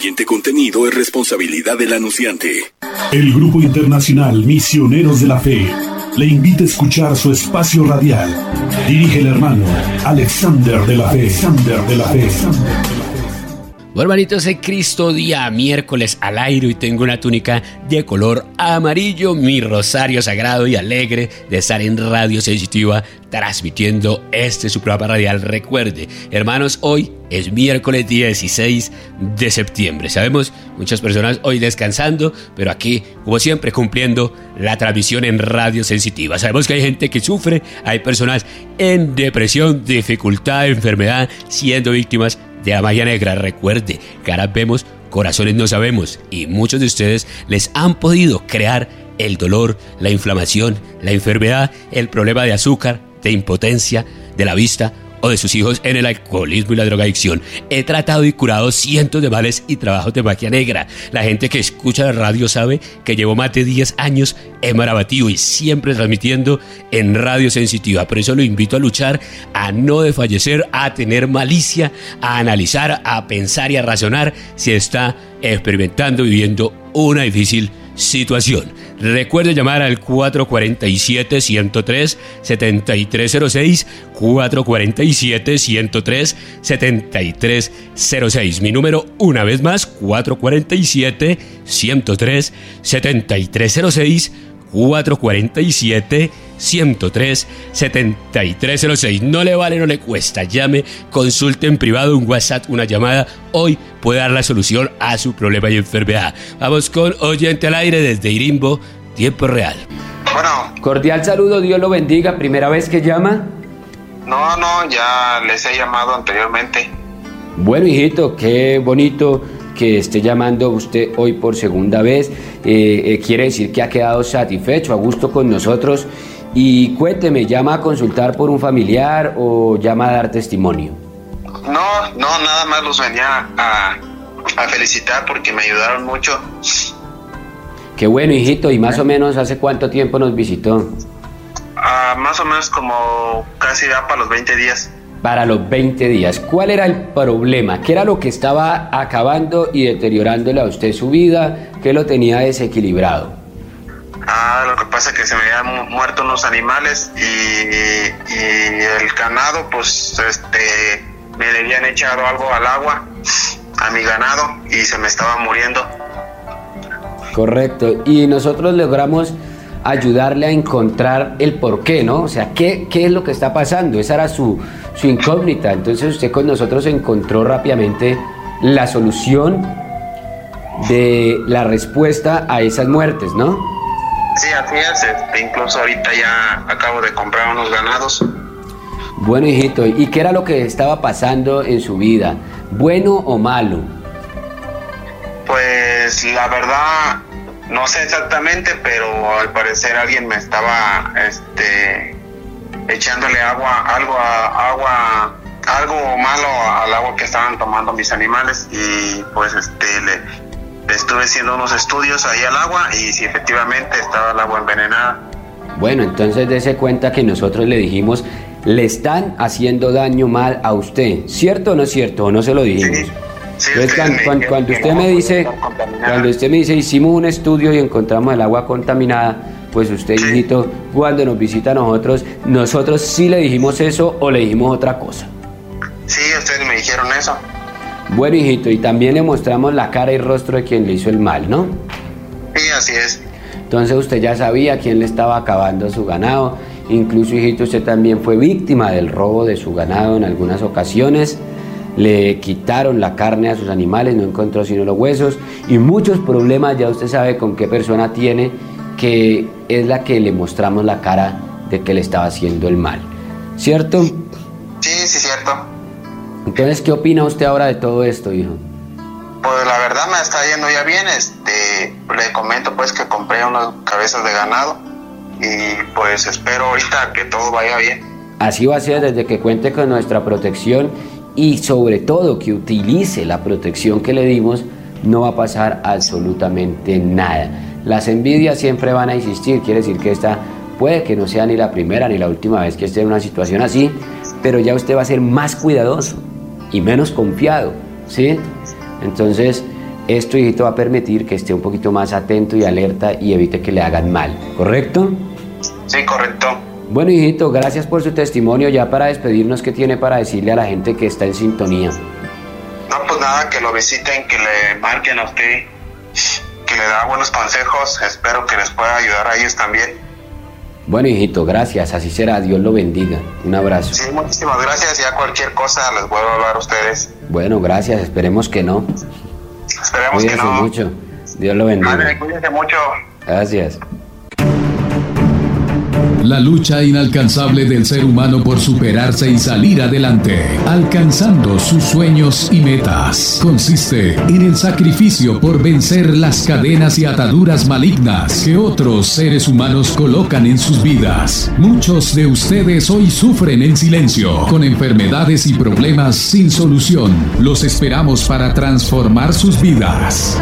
siguiente contenido es responsabilidad del anunciante. El Grupo Internacional Misioneros de la Fe le invita a escuchar su espacio radial. Dirige el hermano Alexander de la Fe. Bueno, hermanitos, en Cristo, día miércoles al aire, y tengo una túnica de color amarillo, mi rosario sagrado y alegre de estar en Radio Sensitiva transmitiendo su programa radial. Recuerde, hermanos, hoy es miércoles 16 de septiembre. Sabemos, muchas personas hoy descansando, pero aquí, como siempre, cumpliendo la transmisión en Radio Sensitiva. Sabemos que hay gente que sufre, hay personas en depresión, dificultad, enfermedad, siendo víctimas de la magia negra. Recuerde, caras vemos, corazones no sabemos, y muchos de ustedes les han podido crear el dolor, la inflamación, la enfermedad, el problema de azúcar, de impotencia, de la vista o de sus hijos en el alcoholismo y la drogadicción. He tratado y curado cientos de males y trabajos de magia negra. La gente que escucha la radio sabe que llevo más de 10 años en Marabatido y siempre transmitiendo en Radio Sensitiva. Por eso lo invito a luchar, a no desfallecer, a tener malicia, a analizar, a pensar y a razonar si está experimentando, viviendo una difícil situación. Recuerde llamar al 447-103-7306, 447-103-7306. Mi número, una vez más, 447-103-7306, 447-103-7306. No le vale, no le cuesta. Llame, consulte en privado, un WhatsApp, una llamada. Hoy puede dar la solución a su problema y enfermedad. Vamos con oyente al aire desde Irimbo, tiempo real. Bueno. Cordial saludo, Dios lo bendiga. ¿Primera vez que llama? No, ya les he llamado anteriormente. Bueno, hijito, qué bonito que esté llamando usted hoy por segunda vez. Quiere decir que ha quedado satisfecho, a gusto con nosotros. Y cuénteme, ¿llama a consultar por un familiar o llama a dar testimonio? No, nada más los venía a felicitar porque me ayudaron mucho. Qué bueno, hijito. ¿Y más o menos hace cuánto tiempo nos visitó? Más o menos como casi ya para los 20 días. Para los 20 días. ¿Cuál era el problema? ¿Qué era lo que estaba acabando y deteriorándole a usted su vida? ¿Qué lo tenía desequilibrado? Lo que pasa es que se me habían muerto unos animales y el ganado, pues, me le habían echado algo al agua a mi ganado y se me estaba muriendo. Correcto. Y nosotros logramos ayudarle a encontrar el porqué, ¿no? O sea, ¿qué es lo que está pasando? Esa era su incógnita. Entonces usted con nosotros encontró rápidamente la solución de la respuesta a esas muertes, ¿no? Sí, así es. Incluso ahorita ya acabo de comprar unos ganados. Bueno, hijito, ¿y qué era lo que estaba pasando en su vida? ¿Bueno o malo? Pues la verdad no sé exactamente, pero al parecer alguien me estaba echándole algo malo al agua que estaban tomando mis animales y pues le estuve haciendo unos estudios ahí al agua y si efectivamente estaba el agua envenenada. Bueno, entonces dése cuenta que nosotros le dijimos, le están haciendo daño mal a usted, ¿cierto o no es cierto? ¿O no se lo dijimos? Sí. Sí, entonces, cuando usted me dice, hicimos un estudio y encontramos el agua contaminada, pues usted, sí, hijito, cuando nos visita a nosotros sí le dijimos eso o le dijimos otra cosa. Sí, ustedes me dijeron eso. Bueno, hijito, y también le mostramos la cara y rostro de quien le hizo el mal, ¿no? Sí, así es. Entonces usted ya sabía quién le estaba acabando su ganado. Incluso, hijito, usted también fue víctima del robo de su ganado en algunas ocasiones. Le quitaron la carne a sus animales, no encontró sino los huesos y muchos problemas. Ya usted sabe con qué persona tiene, que es la que le mostramos la cara de que le estaba haciendo el mal, ¿cierto? Sí, cierto. Entonces, ¿qué opina usted ahora de todo esto, hijo? Pues la verdad me está yendo ya bien. Le comento pues que compré unas cabezas de ganado y pues espero ahorita que todo vaya bien. Así va a ser desde que cuente con nuestra protección. Y sobre todo que utilice la protección que le dimos, no va a pasar absolutamente nada. Las envidias siempre van a existir, quiere decir que esta puede que no sea ni la primera ni la última vez que esté en una situación así, pero ya usted va a ser más cuidadoso y menos confiado, ¿sí? Entonces, Esto, hijito, va a permitir que esté un poquito más atento y alerta y evite que le hagan mal, ¿correcto? Sí, correcto. Bueno, hijito, gracias por su testimonio. Ya para despedirnos, ¿qué tiene para decirle a la gente que está en sintonía? No, pues nada, que lo visiten, que le marquen a usted, que le da buenos consejos. Espero que les pueda ayudar a ellos también. Bueno, hijito, gracias. Así será. Dios lo bendiga. Un abrazo. Sí, muchísimas gracias. Ya cualquier cosa les vuelvo a hablar a ustedes. Bueno, gracias. Esperemos que no. Esperemos Cuídense que no. mucho. Dios lo bendiga. Madre, cuídense mucho. Gracias. La lucha inalcanzable del ser humano por superarse y salir adelante, alcanzando sus sueños y metas, consiste en el sacrificio por vencer las cadenas y ataduras malignas que otros seres humanos colocan en sus vidas. Muchos de ustedes hoy sufren en silencio, con enfermedades y problemas sin solución. Los esperamos para transformar sus vidas.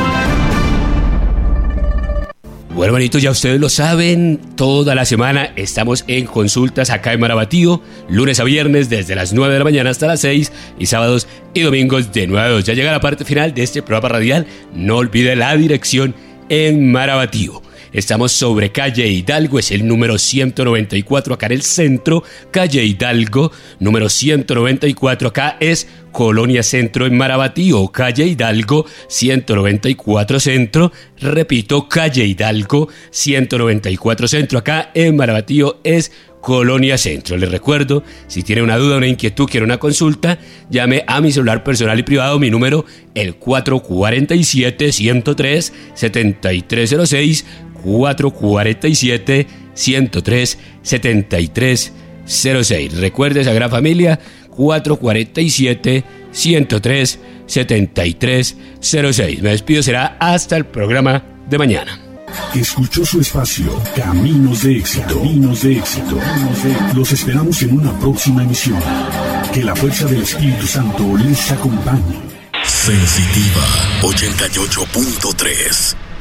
Bueno, hermanitos, ya ustedes lo saben, toda la semana estamos en consultas acá en Marabatío, lunes a viernes desde las 9 de la mañana hasta las 6 y sábados y domingos de 9 a 2. Ya llega la parte final de este programa radial, no olvide la dirección en Marabatío. Estamos sobre calle Hidalgo, es el número 194 acá en el centro, calle Hidalgo, número 194 acá es Colonia Centro en Marabatío, calle Hidalgo 194 Centro, repito, calle Hidalgo 194 Centro acá en Marabatío es Colonia Centro. Les recuerdo, si tiene una duda, una inquietud, quiere una consulta, llame a mi celular personal y privado, mi número, el 447-103-7306, 447-103-7306. Recuerde esa gran familia, 447-103-7306. Me despido, será hasta el programa de mañana. Escuchó su espacio Caminos de Éxito. Caminos de Éxito. Los esperamos en una próxima emisión. Que la fuerza del Espíritu Santo les acompañe. Sensitiva 88.3